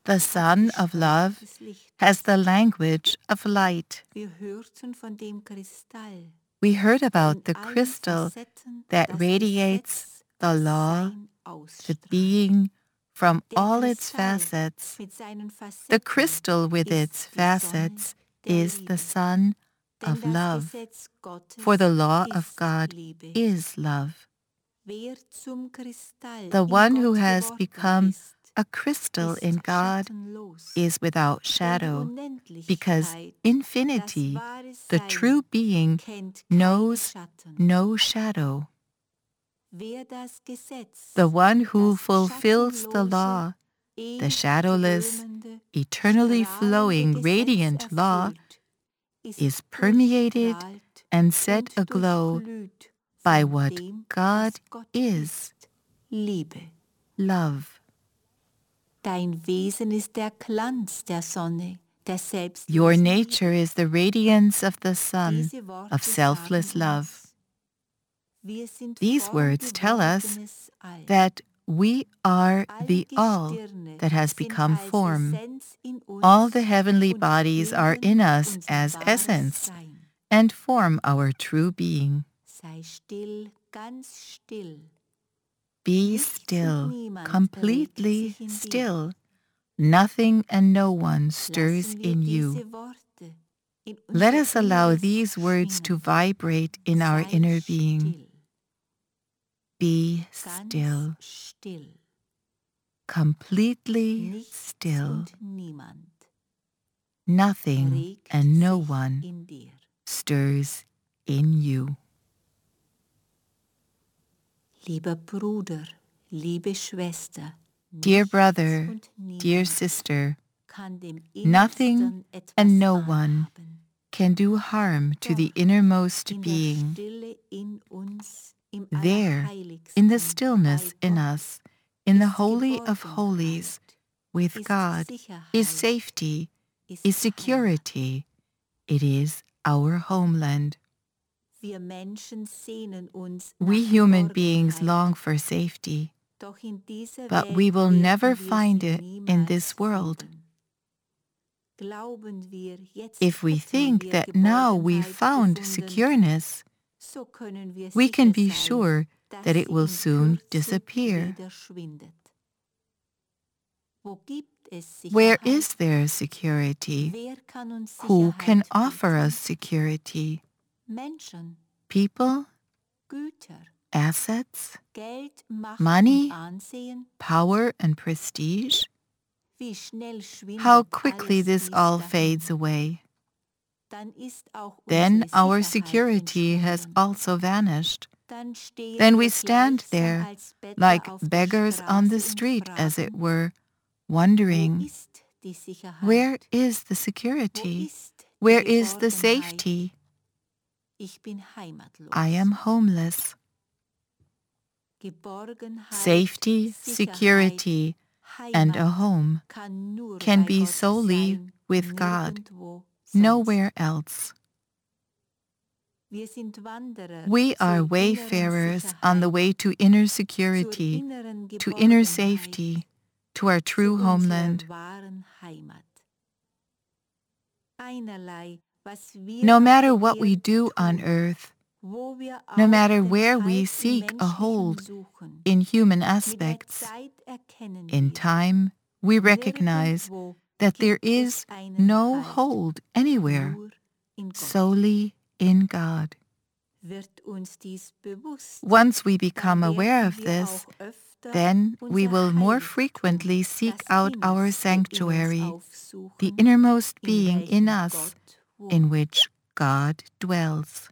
The Sun of Love has the language of light. We heard about the crystal that radiates the law, the being from all its facets. The crystal with its facets is the Sun of Love, for the law of God is love. The one who has become a crystal in God is without shadow, because infinity, the true being, knows no shadow. The one who fulfills the law, the shadowless, eternally flowing, radiant law, is permeated and set aglow by what God is, love. Your nature is the radiance of the sun, of selfless love. These words tell us that we are the all that has become form. All the heavenly bodies are in us as essence and form our true being. Be still, completely still. Nothing and no one stirs in you. Let us allow these words to vibrate in our inner being. Be still, completely still. Nothing and no one stirs in you. Lieber Bruder, liebe Schwester, dear brother, dear sister, nothing and no one can do harm to the innermost being. There, in the stillness in us, in the Holy of Holies, with God, is safety, is security. It is our homeland. We human beings long for safety, but we will never find it in this world. If we think that now we've found secureness, we can be sure that it will soon disappear. Where is there security? Who can offer us security? People, assets, money, power and prestige? How quickly this all fades away. Then our security has also vanished. Then we stand there like beggars on the street, as it were, wondering, where is the security? Where is the safety? I am homeless. Safety, security, and a home can be solely with God, nowhere else. We are wayfarers on the way to inner security, to inner safety, to our true homeland. No matter what we do on earth, no matter where we seek a hold in human aspects, in time we recognize that there is no hold anywhere, solely in God. Once we become aware of this, then we will more frequently seek out our sanctuary, the innermost being in us, in which God dwells.